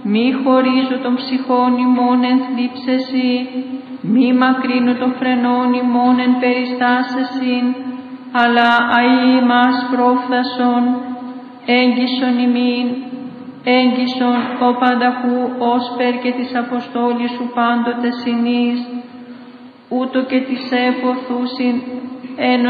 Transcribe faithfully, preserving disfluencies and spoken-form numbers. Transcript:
μη χωρίζω των ψυχών ημών εν θλίψεσι, μη μακρύνω των φρενών ημών εν περιστάσεσιν, αλλά αΐ ημάς πρόφθασον, έγκυσον ημίν, έγκυσον ο πανταχού όσπερ και της αποστόλης σου πάντοτε συνείς, ούτω και της εποθούσιν εν